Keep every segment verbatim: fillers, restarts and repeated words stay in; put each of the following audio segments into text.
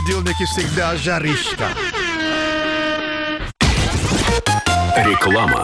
Дилники всегда жаришка. Реклама.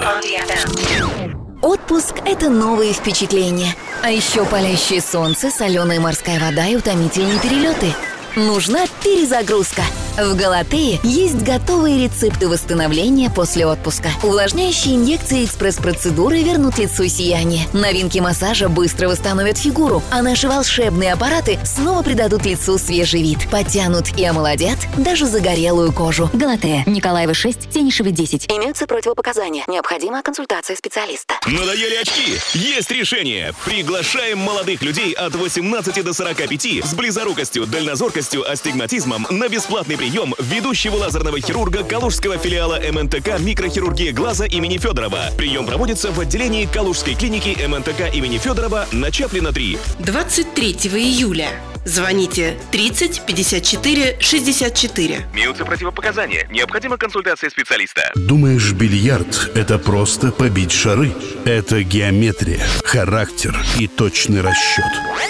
Отпуск – это новые впечатления. А еще палящее солнце, соленая морская вода и утомительные перелеты. Нужна перезагрузка. В Галатее есть готовые рецепты восстановления после отпуска. Увлажняющие инъекции и экспресс-процедуры вернут лицу сияние. Новинки массажа быстро восстановят фигуру, а наши волшебные аппараты снова придадут лицу свежий вид. Подтянут и омолодят даже загорелую кожу. Галатея, Николаева шесть, Тенишева десять. Имеются противопоказания. Необходима консультация специалиста. Надоели очки? Есть решение! Приглашаем молодых людей от восемнадцати до сорока пяти с близорукостью, дальнозоркостью, астигматизмом на бесплатный прием ведущего лазерного хирурга Калужского филиала эм эн тэ ка «Микрохирургия глаза» имени Федорова. Прием проводится в отделении Калужской клиники эм эн тэ ка имени Федорова на Чаплина три. двадцать третьего июля. Звоните тридцать пятьдесят четыре шестьдесят четыре. Имеются противопоказания. Необходима консультация специалиста. Думаешь, бильярд — это просто побить шары? Это геометрия, характер и точный расчет.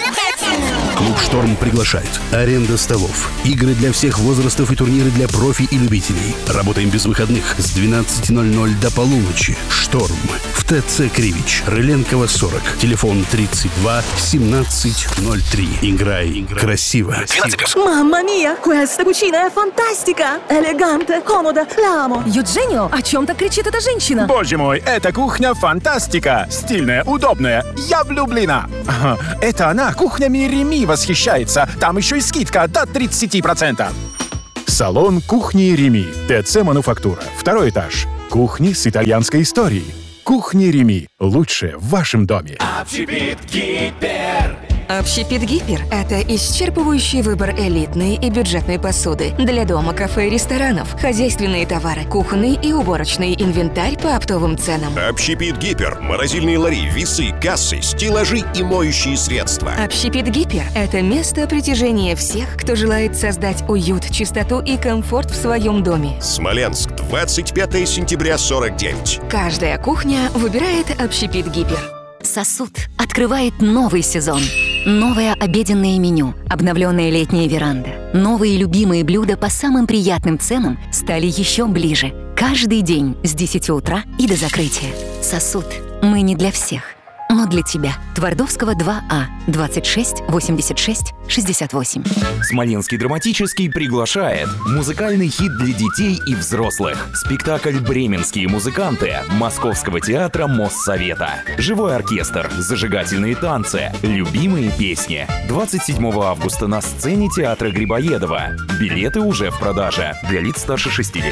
Клуб «Шторм» приглашает. Аренда столов, игры для всех возрастов и турниры для профи и любителей. Работаем без выходных с двенадцати ноль-ноль до полуночи. «Шторм» в тэ цэ Кривич, Рыленкова сорок. Телефон тридцать два семнадцать ноль три. Играй красиво. Mamma mia, questa cucina è fantastica! Elegante, comoda, l'amo! Евгенио, о чем так кричит эта женщина? Боже мой, эта кухня фантастика! Стильная, удобная, я влюблена! Это она, кухнями Реми, восхищается. Там еще и скидка до тридцати процентов. Салон кухни Реми. тэ цэ Мануфактура. Второй этаж. Кухни с итальянской историей. Кухни Реми. Лучшее в вашем доме. Общепит Гипер. Общепит Гипер – это исчерпывающий выбор элитной и бюджетной посуды для дома, кафе и ресторанов, хозяйственные товары, кухонный и уборочный инвентарь по оптовым ценам. Общепит Гипер – морозильные лари, весы, кассы, стеллажи и моющие средства. Общепит Гипер – это место притяжения всех, кто желает создать уют, чистоту и комфорт в своем доме. Смоленск, двадцать пятого сентября сорок девять. Каждая кухня выбирает Общепит Гипер. Сосуд открывает новый сезон. Новое обеденное меню, обновленная летняя веранда. Новые любимые блюда по самым приятным ценам стали еще ближе. Каждый день с десяти утра и до закрытия. Сосуд. Мы не для всех, но для тебя. Твардовского два А, двадцать шесть восемьдесят шесть шестьдесят восемь. Смоленский драматический приглашает. Музыкальный хит для детей и взрослых. Спектакль «Бременские музыканты» Московского театра Моссовета. Живой оркестр, зажигательные танцы, любимые песни. двадцать седьмого августа на сцене театра Грибоедова. Билеты уже в продаже. Для лиц старше шести лет.